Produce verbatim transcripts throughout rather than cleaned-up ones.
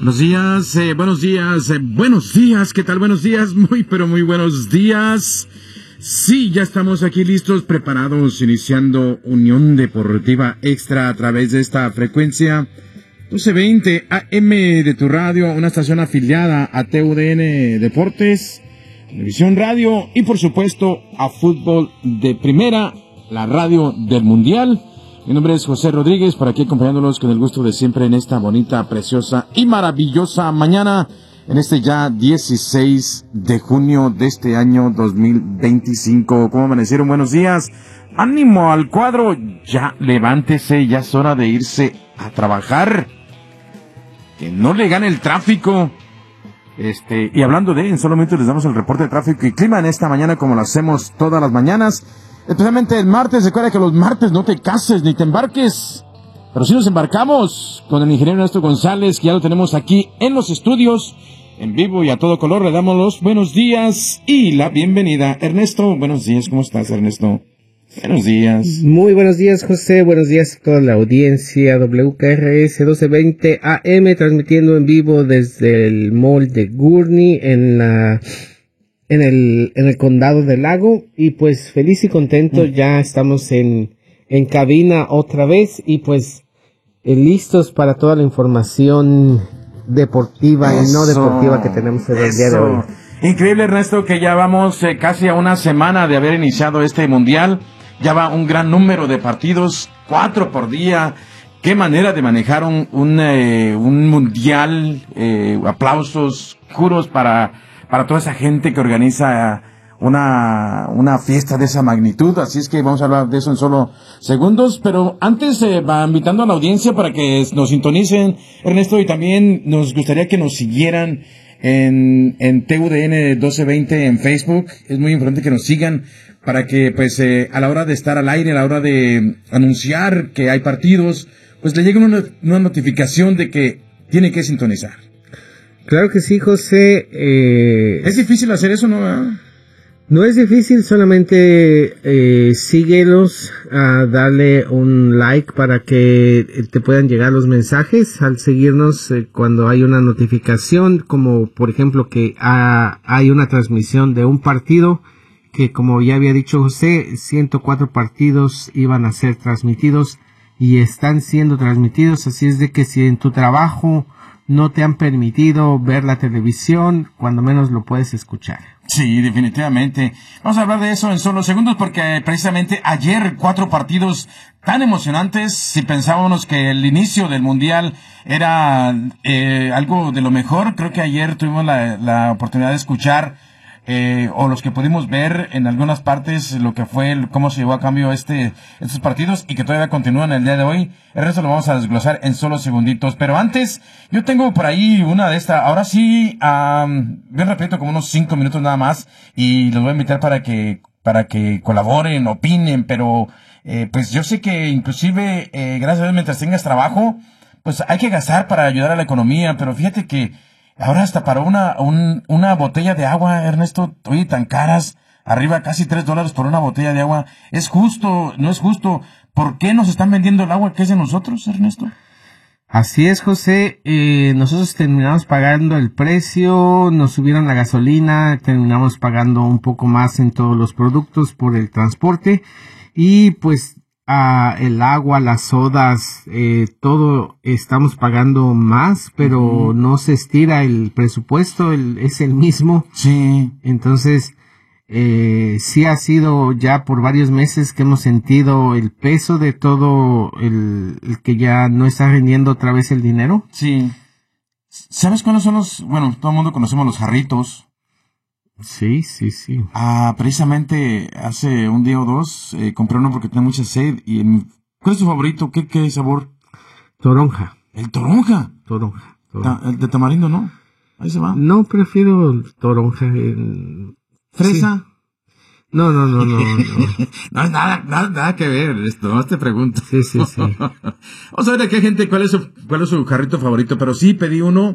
Buenos días, eh, buenos días, eh, buenos días, ¿qué tal? Buenos días, muy pero muy buenos días. Sí, ya estamos aquí listos, preparados, iniciando Unión Deportiva Extra a través de esta frecuencia doce veinte A M de tu radio, una estación afiliada a T U D N Deportes, Televisión Radio y por supuesto a Fútbol de Primera, la radio del Mundial. Mi nombre es José Rodríguez, por aquí acompañándolos con el gusto de siempre en esta bonita, preciosa y maravillosa mañana, en este ya dieciséis de junio de este año dos mil veinticinco. ¿Cómo amanecieron? Buenos días. Ánimo al cuadro, ya levántese, ya es hora de irse a trabajar. Que no le gane el tráfico. Este, y hablando de, en solo minutos les damos el reporte de tráfico y clima en esta mañana como lo hacemos todas las mañanas. Especialmente el martes, recuerda que los martes no te cases ni te embarques, pero sí nos embarcamos con el ingeniero Ernesto González, que ya lo tenemos aquí en los estudios, en vivo y a todo color. Le damos los buenos días y la bienvenida. Ernesto, buenos días, ¿cómo estás, Ernesto? Buenos días. Muy buenos días, José, buenos días a toda la audiencia. W K R S doce veinte A M, transmitiendo en vivo desde el mall de Gurney, en la... En el, en el condado del Lago, y pues feliz y contento, mm. ya estamos en, en cabina otra vez, y pues eh, listos para toda la información deportiva eso, y no deportiva que tenemos en el día de hoy. Increíble, Ernesto, que ya vamos eh, casi a una semana de haber iniciado este mundial, ya va un gran número de partidos, cuatro por día. Qué manera de manejar un, un, eh, un mundial, eh, aplausos, juros para... para toda esa gente que organiza una, una fiesta de esa magnitud. Así es que vamos a hablar de eso en solo segundos, pero antes eh, va invitando a la audiencia para que nos sintonicen, Ernesto, y también nos gustaría que nos siguieran en, en T U D N doce veinte en Facebook. Es muy importante que nos sigan para que, pues, eh, a la hora de estar al aire, a la hora de anunciar que hay partidos, pues le llegue una, una notificación de que tiene que sintonizar. Claro que sí, José. Eh, es difícil hacer eso, ¿no? No es difícil, solamente eh, síguelos, uh, dale un like para que te puedan llegar los mensajes al seguirnos eh, cuando hay una notificación, como por ejemplo que uh, hay una transmisión de un partido, que como ya había dicho José, ciento cuatro partidos iban a ser transmitidos y están siendo transmitidos, así es de que si en tu trabajo no te han permitido ver la televisión, cuando menos lo puedes escuchar. Sí, definitivamente. Vamos a hablar de eso en solo segundos porque precisamente ayer cuatro partidos tan emocionantes. Si pensábamos que el inicio del Mundial era eh, algo de lo mejor, creo que ayer tuvimos la, la oportunidad de escuchar Eh, o los que pudimos ver en algunas partes lo que fue, el, cómo se llevó a cambio este, estos partidos y que todavía continúan el día de hoy. El resto lo vamos a desglosar en solo segunditos. Pero antes, yo tengo por ahí una de estas, ahora sí, um, bien repito, como unos cinco minutos nada más, y los voy a invitar para que, para que colaboren, opinen, pero, eh, pues yo sé que inclusive, eh, gracias a Dios, mientras tengas trabajo, pues hay que gastar para ayudar a la economía, pero fíjate que ahora hasta para una, un, una botella de agua, Ernesto, oye, tan caras, arriba casi tres dólares por una botella de agua. ¿Es justo? ¿No es justo? ¿Por qué nos están vendiendo el agua que es de nosotros, Ernesto? Así es, José. Eh, nosotros terminamos pagando el precio, nos subieron la gasolina, terminamos pagando un poco más en todos los productos por el transporte y pues Uh, el agua, las sodas, eh, todo estamos pagando más, pero uh-huh. no se estira el presupuesto, el, es el mismo. Sí. Entonces, eh, sí ha sido ya por varios meses que hemos sentido el peso de todo el, el que ya no está rindiendo otra vez el dinero. Sí. ¿Sabes cuáles son los, bueno, todo el mundo conocemos los jarritos? Sí, sí, sí. Ah, precisamente hace un día o dos eh, compré uno porque tenía mucha sed. Y en, ¿cuál es tu favorito? ¿Qué, qué sabor? Toronja. ¿El toronja? Toronja. toronja. Ah, el de tamarindo, ¿no? Ahí se va. No, prefiero el toronja. El... ¿Fresa? Sí. No, no, no, no. No, no es nada, nada, nada que ver esto, más te pregunto. Sí, sí, sí. Vamos a ver de qué gente, cuál es su, cuál es su jarrito favorito, pero sí pedí uno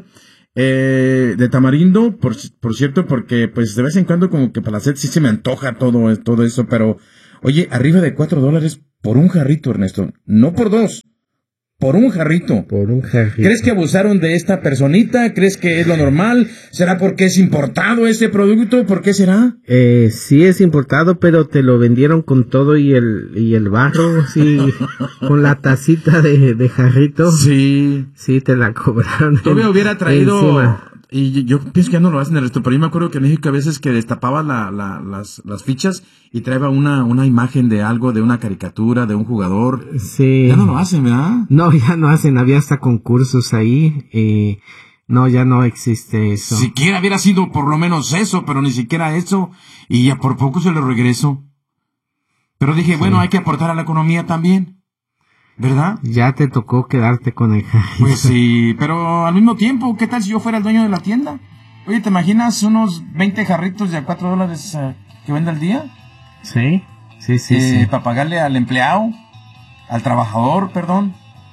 Eh, de tamarindo, por, por cierto, porque pues de vez en cuando como que para la sed sí se me antoja todo, todo eso, pero oye, arriba de cuatro dólares por un jarrito, Ernesto, no por dos, por un jarrito. Por un jarrito. ¿Crees que abusaron de esta personita? ¿Crees que es lo normal? ¿Será porque es importado ese producto? ¿Por qué será? Eh, sí es importado, pero te lo vendieron con todo y el y el barro, sí, con la tacita de, de jarrito. Sí. Sí, te la cobraron. Todavía en, hubiera traído... encima. Y yo pienso que ya no lo hacen en el resto, pero yo me acuerdo que en México a veces que destapaba la, la, las, las fichas y traía una, una imagen de algo, de una caricatura, de un jugador. Sí. Ya no lo hacen, ¿verdad? No, ya no hacen, había hasta concursos ahí, y no, ya no existe eso. Siquiera hubiera sido por lo menos eso, pero ni siquiera eso, y ya por poco se lo regreso. Pero dije, sí. Bueno, hay que aportar a la economía también, ¿verdad? Ya te tocó quedarte con el jarrito. Pues sí, pero al mismo tiempo, ¿qué tal si yo fuera el dueño de la tienda? Oye, ¿te imaginas unos veinte jarritos de a cuatro dólares uh, que vende al día? Sí, sí, sí, eh, sí. Para pagarle al empleado, al trabajador, perdón.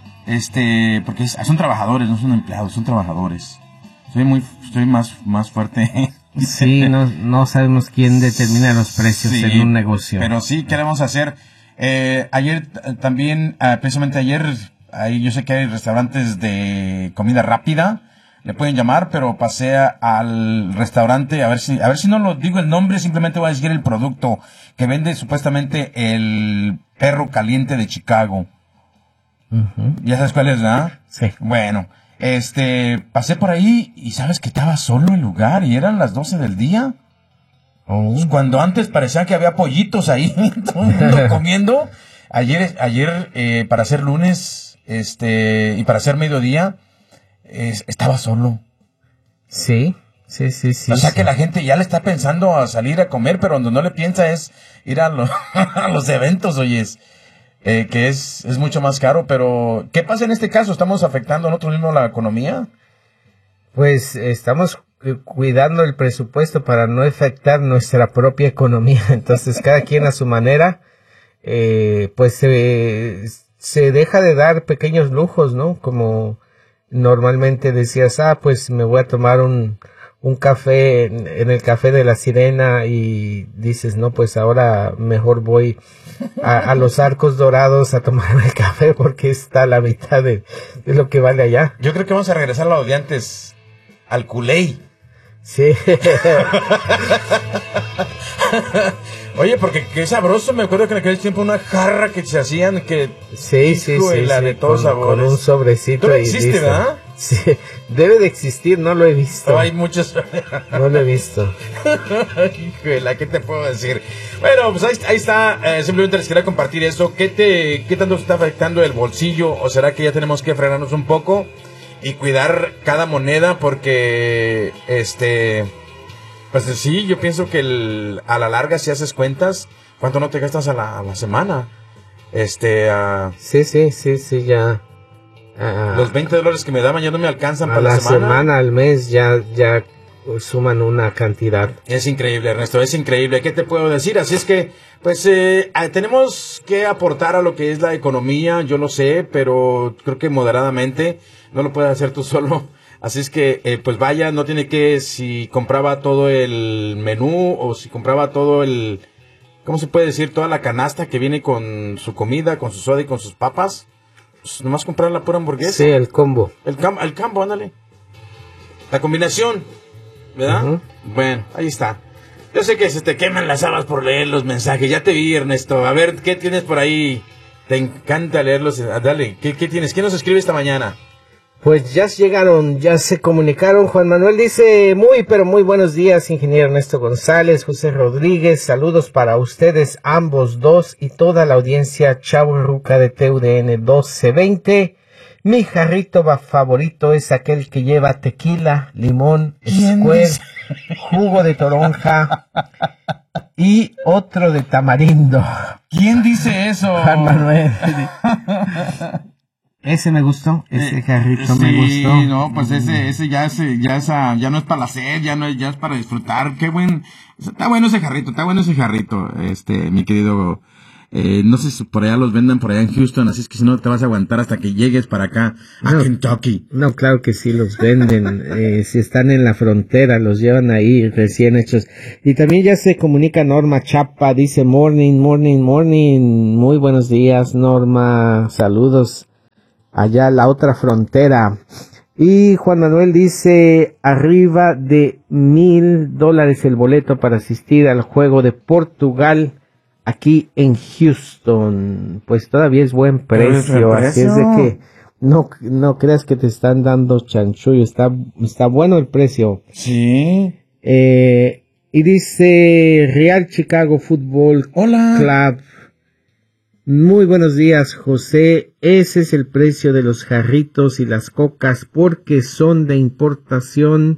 Este, porque es, son trabajadores, no son empleados, son trabajadores. Soy muy, soy más, más fuerte. Sí, no, no sabemos quién determina los precios sí, en un negocio. Pero sí queremos hacer. Eh, ayer también, uh, precisamente ayer, ahí yo sé que hay restaurantes de comida rápida, le pueden llamar, pero pasé al restaurante, a ver si, a ver si no lo digo el nombre, simplemente voy a decir el producto que vende supuestamente el perro caliente de Chicago. Uh-huh. ¿Ya sabes cuál es, verdad? Sí. Bueno, este, pasé por ahí y sabes que estaba solo el lugar y eran las doce del día. Oh. Cuando antes parecía que había pollitos ahí, todo el mundo comiendo. Ayer, ayer eh, para ser lunes, este, y para ser mediodía, es, estaba solo. Sí, sí, sí, sí. O sea sí. que la gente ya le está pensando a salir a comer, pero donde no le piensa es ir a, lo, a los eventos, oyes, eh, que es, es mucho más caro. Pero, ¿qué pasa en este caso? ¿Estamos afectando nosotros mismos la economía? Pues estamos cuidando el presupuesto para no afectar nuestra propia economía. Entonces, cada quien a su manera, eh, pues se, se deja de dar pequeños lujos, ¿no? Como normalmente decías, ah, pues me voy a tomar un, un café en, en el Café de la Sirena, y dices, no, pues ahora mejor voy a, a los Arcos Dorados a tomarme el café porque está a la mitad de, de lo que vale allá. Yo creo que vamos a regresar a lo de antes, al culé. Sí. Oye, porque qué sabroso, me acuerdo que en aquel tiempo una jarra que se hacían que... Sí, sí, sí, la sí, de todos con, sabores. Con un sobrecito. ¿Tú existe, listo. ¿Verdad? Sí, debe de existir, no lo he visto. Oh, hay muchos... No lo he visto. Híjole, ¿qué te puedo decir? Bueno, pues ahí, ahí está, eh, simplemente les quería compartir eso. ¿Qué, te, ¿Qué tanto está afectando el bolsillo? ¿O será que ya tenemos que frenarnos un poco y cuidar cada moneda? Porque, este... Pues sí, yo pienso que el, a la larga, si haces cuentas, ¿cuánto no te gastas a la, a la semana? Este, uh, sí, sí, sí, sí, ya. Uh, los veinte dólares que me daban ya no me alcanzan para la, la semana. A la semana, al mes, ya, ya suman una cantidad. Es increíble, Ernesto, es increíble. ¿Qué te puedo decir? Así es que, pues, eh, tenemos que aportar a lo que es la economía, yo lo sé, pero creo que moderadamente, no lo puedes hacer tú solo. Así es que, eh, pues vaya, no tiene que, si compraba todo el menú o si compraba todo el, ¿cómo se puede decir? Toda la canasta que viene con su comida, con su soda y con sus papas. Pues nomás comprar la pura hamburguesa. Sí, el combo. El, cam el combo, ándale. La combinación, ¿verdad? Uh-huh. Bueno, ahí está. Yo sé que se te queman las habas por leer los mensajes. Ya te vi, Ernesto. A ver, ¿qué tienes por ahí? Te encanta leerlos. Dale, ¿qué, qué tienes? ¿Quién nos escribe esta mañana? Pues ya llegaron, ya se comunicaron. Juan Manuel dice, muy pero muy buenos días, ingeniero Ernesto González, José Rodríguez, saludos para ustedes ambos dos y toda la audiencia chavorruca de T U D N doce veinte. Mi jarrito favorito es aquel que lleva tequila, limón, square, jugo de toronja y otro de tamarindo. ¿Quién dice eso? Juan Manuel. Ese me gustó, ese jarrito eh, sí, me gustó. Sí, no, pues ese, ese ya es, ya es, ya no es para la sed, ya no es, ya es para disfrutar. Qué buen, está bueno ese jarrito, está bueno ese jarrito, este, mi querido, eh, no sé si por allá los vendan por allá en Houston, así es que si no te vas a aguantar hasta que llegues para acá, a no, Kentucky. No, claro que sí los venden, eh, si están en la frontera, los llevan ahí recién hechos. Y también ya se comunica Norma Chapa, dice morning, morning, morning, muy buenos días Norma, saludos allá la otra frontera. Y Juan Manuel dice, arriba de mil dólares el boleto para asistir al juego de Portugal aquí en Houston. Pues todavía es buen precio, precio. Así es de que no, no creas que te están dando chanchullo, está, está bueno el precio. Sí. Eh, y dice Real Chicago Football Hola. Club. Muy buenos días, José. Ese es el precio de los jarritos y las cocas porque son de importación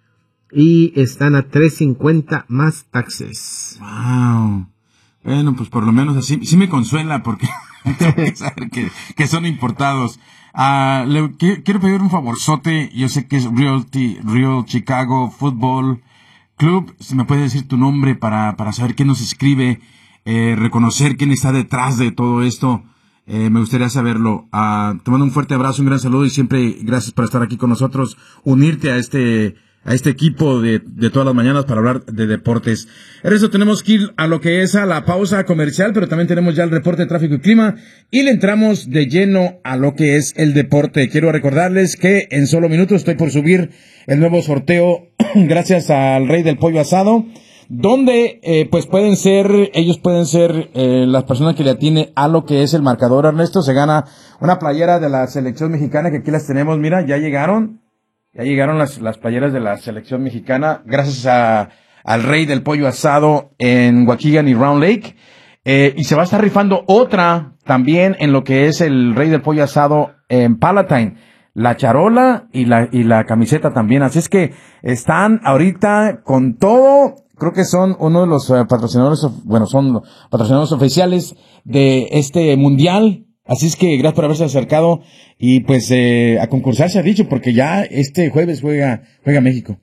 y están a tres cincuenta más taxes. Wow. Bueno, pues por lo menos así sí me consuela porque tengo que saber que, que son importados. Uh, le, que, quiero pedir un favorzote. Yo sé que es Real, T, Real Chicago Football Club. Si me puedes decir tu nombre para, para saber quién nos escribe. Eh, reconocer quién está detrás de todo esto, eh, me gustaría saberlo. Uh, te mando un fuerte abrazo, un gran saludo y siempre gracias por estar aquí con nosotros, unirte a este a este equipo de, de todas las mañanas para hablar de deportes. En eso tenemos que ir a lo que es a la pausa comercial, pero también tenemos ya el reporte de tráfico y clima y le entramos de lleno a lo que es el deporte. Quiero recordarles que en solo minutos estoy por subir el nuevo sorteo gracias al Rey del Pollo Asado, donde eh, pues pueden ser, ellos pueden ser eh, las personas que le atinen a lo que es el marcador. Ernesto, se gana una playera de la selección mexicana, que aquí las tenemos, mira, ya llegaron, ya llegaron las, las playeras de la selección mexicana, gracias a, al Rey del Pollo Asado en Waukegan y Round Lake, eh, y se va a estar rifando otra también en lo que es el Rey del Pollo Asado en Palatine, la charola y la, y la camiseta también, así es que están ahorita con todo. Creo que son uno de los uh, patrocinadores, bueno, son patrocinadores oficiales de este mundial. Así es que gracias por haberse acercado y pues eh, a concursar se ha dicho porque ya este jueves juega juega México.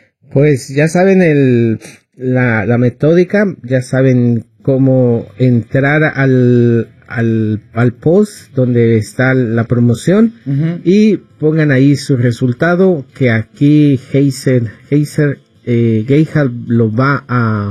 Pues ya saben el la, la metódica, ya saben cómo entrar al al al post donde está la promoción uh-huh. y pongan ahí su resultado que aquí Heiser Heiser Eh, Geihal lo va a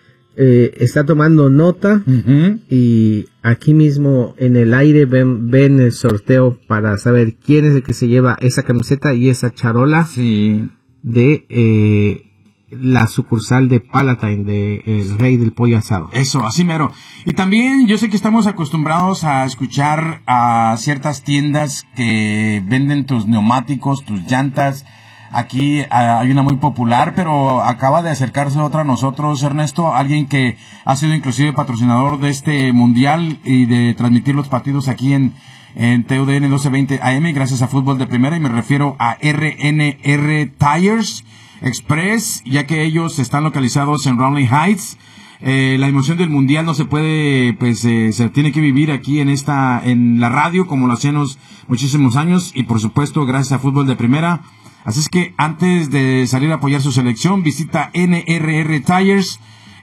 eh, está tomando nota uh-huh. y aquí mismo en el aire ven, ven el sorteo para saber quién es el que se lleva esa camiseta y esa charola sí. de eh, la sucursal de Palatine de el Rey del Pollo Asado. Eso, así mero. Y también yo sé que estamos acostumbrados a escuchar a ciertas tiendas que venden tus neumáticos, tus llantas. Aquí uh, hay una muy popular, pero acaba de acercarse otra a nosotros, Ernesto, alguien que ha sido inclusive patrocinador de este mundial y de transmitir los partidos aquí en, en T U D N doce veinte A M, gracias a Fútbol de Primera, y me refiero a R N R Tires Express, ya que ellos están localizados en Round Lake Heights. Eh, la emoción del mundial no se puede, pues, eh, se tiene que vivir aquí en esta, en la radio, como lo hacíamos muchísimos años, y por supuesto, gracias a Fútbol de Primera. Así es que antes de salir a apoyar su selección, visita N R R Tires.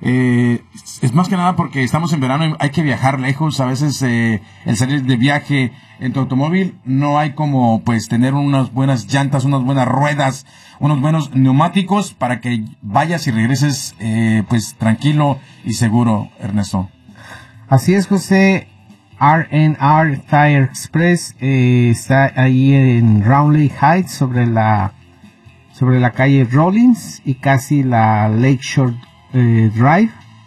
Eh, es más que nada porque estamos en verano y hay que viajar lejos. A veces eh, el salir de viaje en tu automóvil no hay como pues tener unas buenas llantas, unas buenas ruedas, unos buenos neumáticos para que vayas y regreses eh, pues tranquilo y seguro, Ernesto. Así es, José. R N R Tire Express eh, está ahí en Round Lake Heights sobre la sobre la calle Rollins y casi la Lakeshore eh, Drive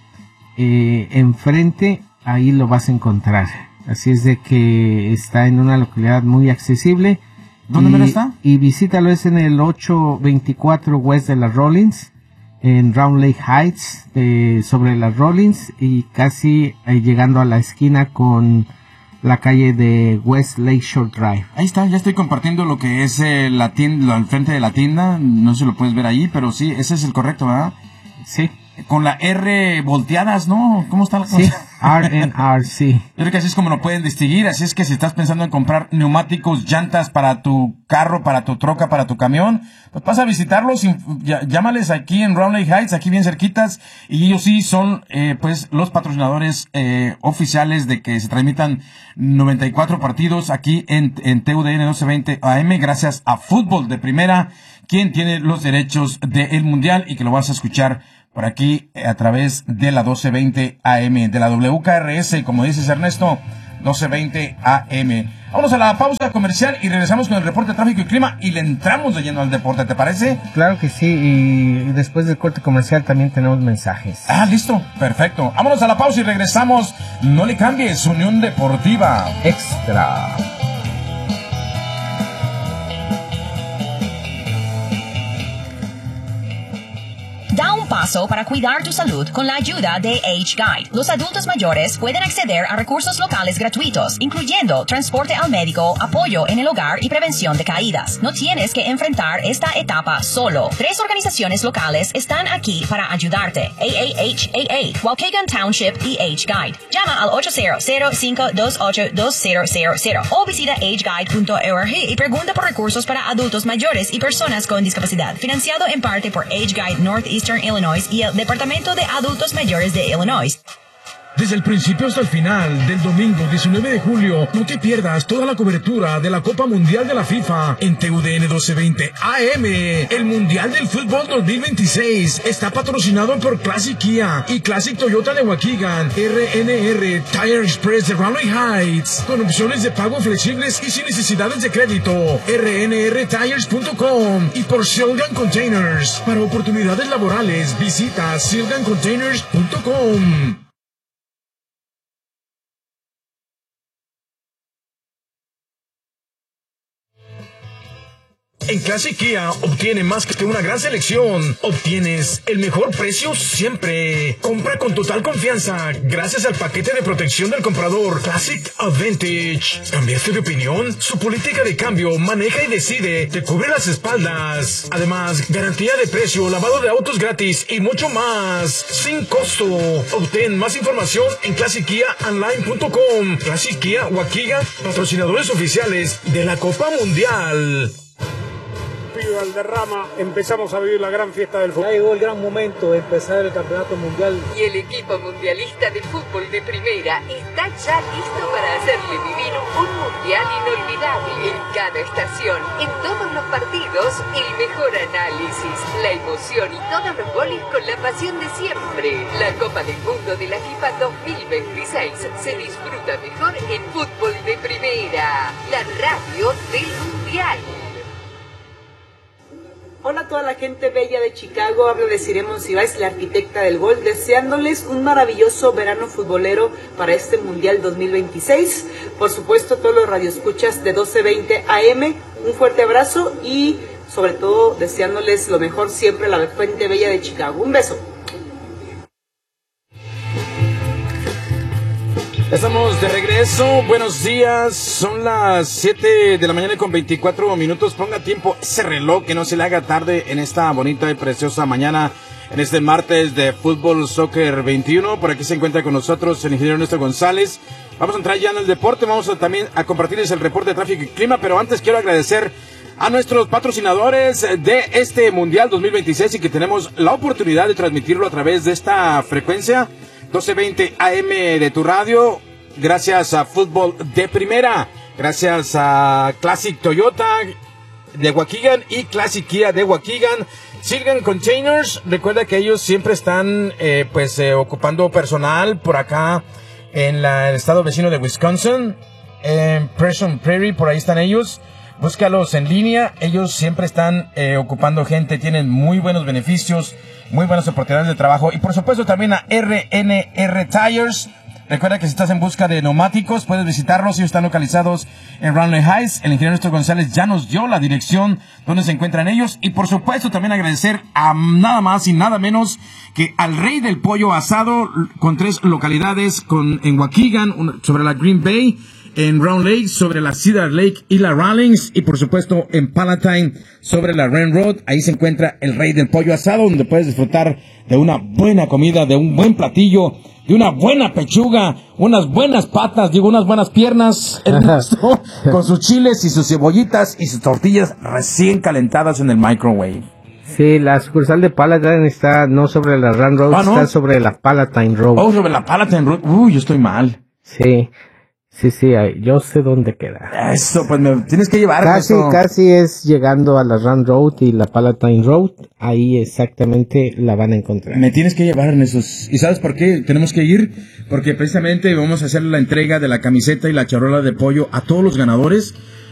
eh, enfrente, ahí lo vas a encontrar. Así es de que está en una localidad muy accesible. ¿Dónde y, está? Y visítalo, es en el ocho veinticuatro West de la Rollins, en Round Lake Heights, eh, sobre las Rollins y casi eh, llegando a la esquina con la calle de West Lakeshore Drive. Ahí está, ya estoy compartiendo lo que es eh, la tienda, al frente de la tienda, no sé si lo puedes ver ahí, pero sí, ese es el correcto, ¿verdad? Sí. Con la R volteadas, ¿no? ¿Cómo está la cosa? Sí, R N R, sí. Yo creo que así es como lo pueden distinguir, así es que si estás pensando en comprar neumáticos, llantas para tu carro, para tu troca, para tu camión, pues pasa a visitarlos, llámales aquí en Round Lake Heights, aquí bien cerquitas, y ellos sí son, eh, pues, los patrocinadores eh, oficiales de que se transmitan noventa y cuatro partidos aquí en, en T U D N doce veinte A M, gracias a Fútbol de Primera, quien tiene los derechos del Mundial y que lo vas a escuchar por aquí a través de la doce veinte A M, de la W K R S, como dices, Ernesto, doce veinte A M. Vamos a la pausa comercial y regresamos con el reporte de tráfico y clima y le entramos de lleno al deporte, ¿te parece? Claro que sí, y después del corte comercial también tenemos mensajes. Ah, listo, perfecto. Vámonos a la pausa y regresamos. No le cambies, Unión Deportiva Extra. Da un paso para cuidar tu salud con la ayuda de Age Guide. Los adultos mayores pueden acceder a recursos locales gratuitos, incluyendo transporte al médico, apoyo en el hogar y prevención de caídas. No tienes que enfrentar esta etapa solo. Tres organizaciones locales están aquí para ayudarte: A A H A A, Waukegan Township y Age Guide. Llama al ocho cero cero, cinco dos ocho, dos cero cero cero o visita age guide punto org y pregunta por recursos para adultos mayores y personas con discapacidad. Financiado en parte por Age Guide Northeast Illinois y el Departamento de Adultos Mayores de Illinois. Desde el principio hasta el final del domingo diecinueve de julio, no te pierdas toda la cobertura de la Copa Mundial de la FIFA en T U D N doce veinte A M. El Mundial del Fútbol dos mil veintiséis está patrocinado por Classic Kia y Classic Toyota de Waukegan, R N R Tire Express de Raleigh Heights, con opciones de pago flexibles y sin necesidades de crédito, R N R tires punto com, y por Silgan Containers. Para oportunidades laborales, visita silgan containers punto com. En Classic Kia obtiene más que una gran selección. Obtienes el mejor precio siempre. Compra con total confianza gracias al paquete de protección del comprador Classic Advantage. ¿Cambiaste de opinión? Su política de cambio maneja y decide. Te cubre las espaldas. Además, garantía de precio, lavado de autos gratis y mucho más. Sin costo. Obtén más información en classic kia online punto com. Classic Kia Waukegan, patrocinadores oficiales de la Copa Mundial. Valderrama, empezamos a vivir la gran fiesta del fútbol. Ya llegó el gran momento de empezar el campeonato mundial. Y el equipo mundialista de fútbol de primera está ya listo para hacerle vivir un mundial inolvidable. En cada estación, en todos los partidos, el mejor análisis, la emoción y todos los goles con la pasión de siempre. La Copa del Mundo de la FIFA dos mil veintiséis se disfruta mejor en fútbol de primera, la radio del mundial. Hola a toda la gente bella de Chicago, hablo de Siré Monsiváis, la arquitecta del gol, deseándoles un maravilloso verano futbolero para este Mundial dos mil veintiséis. Por supuesto, todos los radioescuchas de doce veinte A M, un fuerte abrazo y sobre todo deseándoles lo mejor siempre a la gente bella de Chicago. Un beso. Estamos de regreso, buenos días, son las siete de la mañana con veinticuatro minutos, ponga tiempo ese reloj, que no se le haga tarde en esta bonita y preciosa mañana, en este martes de Fútbol Soccer veintiuno, por aquí se encuentra con nosotros el ingeniero Néstor González. Vamos a entrar ya en el deporte, vamos a también a compartirles el reporte de tráfico y clima, pero antes quiero agradecer a nuestros patrocinadores de este Mundial dos mil veintiséis y que tenemos la oportunidad de transmitirlo a través de esta frecuencia doce veinte A M de tu radio, gracias a Fútbol de Primera, gracias a Classic Toyota de Waukegan y Classic Kia de Waukegan. Silgan Containers, recuerda que ellos siempre están eh, pues eh, ocupando personal por acá en la, el estado vecino de Wisconsin, en Person Prairie, por ahí están ellos. Búscalos en línea, ellos siempre están eh, ocupando gente, tienen muy buenos beneficios, muy buenas oportunidades de trabajo. Y por supuesto también a R N R Tires. Recuerda que si estás en busca de neumáticos, puedes visitarlos. Ellos están localizados en Raleigh Heights. El ingeniero Néstor González ya nos dio la dirección donde se encuentran ellos. Y por supuesto también agradecer a nada más y nada menos que al Rey del Pollo Asado, con tres localidades, con en Waukegan, una, sobre la Green Bay, en Round Lake, sobre la Cedar Lake y la Rawlings, y por supuesto en Palatine, sobre la Ren Road. Ahí se encuentra el Rey del Pollo Asado, donde puedes disfrutar de una buena comida, de un buen platillo, de una buena pechuga, unas buenas patas, digo, unas buenas piernas, Ernesto, con sus chiles y sus cebollitas y sus tortillas recién calentadas en el microwave. Sí, la sucursal de Palatine está no sobre la Ren Road, ah, ¿no? Está sobre la Palatine Road. Oh, sobre la Palatine Road. Uy, yo estoy mal. Sí. Sí, sí, ahí, yo sé dónde queda. Eso, pues me tienes que llevar. Casi, eso. casi es llegando a la Run Road y la Palatine Road. Ahí exactamente la van a encontrar. Me tienes que llevar en esos. ¿Y sabes por qué tenemos que ir? Porque precisamente vamos a hacer la entrega de la camiseta y la charola de pollo a todos los ganadores